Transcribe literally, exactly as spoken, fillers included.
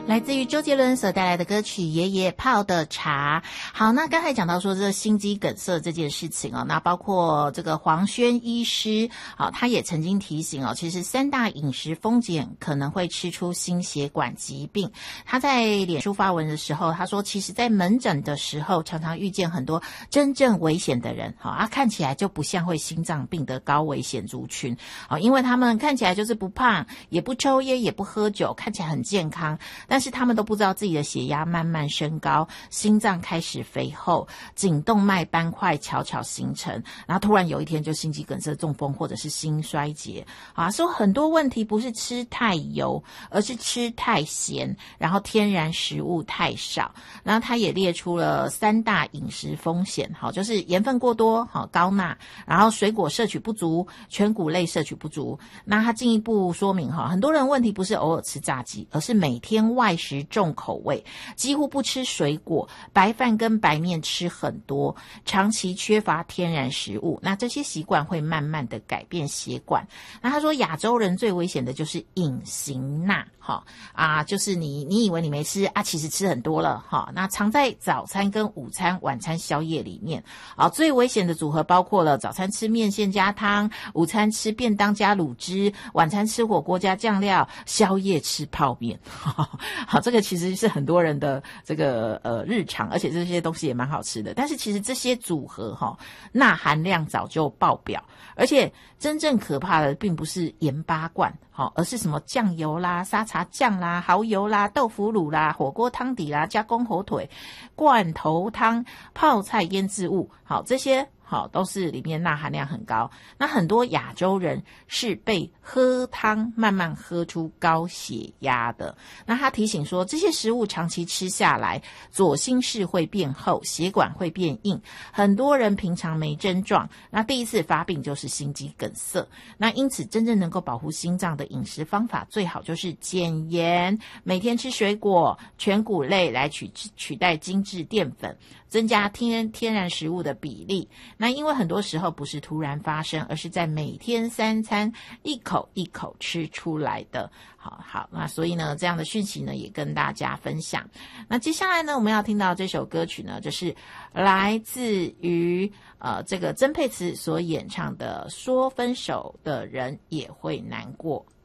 来自于周杰伦所带来的歌曲《爷爷泡的茶》。好，那刚才讲到说这心肌梗塞这件事情哦，那包括这个黄轩医师，好，他也曾经提醒哦，其实三大饮食风险可能会吃出心血管疾病。他在脸书发文的时候，他说，其实在门诊的时候，常常遇见很多真正危险的人，好，啊，看起来就不像会心脏病的高危险族群，好，因为他们看起来就是不胖，也不抽烟，也不喝酒，看起来很健康。但是他们都不知道自己的血压慢慢升高，心脏开始肥厚，颈动脉斑块悄悄形成，然后突然有一天就心肌梗塞、中风或者是心衰竭啊。说很多问题不是吃太油，而是吃太咸，然后天然食物太少。然后他也列出了三大饮食风险，好，就是盐分过多，好，高钠，然后水果摄取不足，全谷类摄取不足。那他进一步说明哈，很多人问题不是偶尔吃炸鸡，而是每天外外食重口味，几乎不吃水果，白饭跟白面吃很多，长期缺乏天然食物，那这些习惯会慢慢的改变血管。那他说亚洲人最危险的就是隐形钠，哈啊，就是你你以为你没吃啊，其实吃很多了哈。那藏在早餐跟午餐、晚餐、宵夜里面啊，最危险的组合包括了早餐吃面线加汤，午餐吃便当加卤汁，晚餐吃火锅加酱料，宵夜吃泡面。好，这个其实是很多人的这个呃日常，而且这些东西也蛮好吃的。但是其实这些组合哈、哦，钠含量早就爆表，而且真正可怕的并不是盐巴罐，好、哦，而是什么酱油啦、沙茶酱啦、蚝油啦、豆腐乳啦、火锅汤底啦、加工火腿、罐头汤、泡菜腌制物，好，这些。好，都是里面钠含量很高。那很多亚洲人是被喝汤慢慢喝出高血压的。那他提醒说，这些食物长期吃下来，左心室会变厚，血管会变硬。很多人平常没症状，那第一次发病就是心肌梗塞。那因此，真正能够保护心脏的饮食方法，最好就是减盐，每天吃水果、全谷类来取取代精致淀粉，增加天天然食物的比例。那因为很多时候不是突然发生，而是在每天三餐一口一口吃出来的。好好，那所以呢，这样的讯息呢也跟大家分享。那接下来呢，我们要听到这首歌曲呢，就是来自于呃这个曾沛慈所演唱的《说分手的人也会难过》。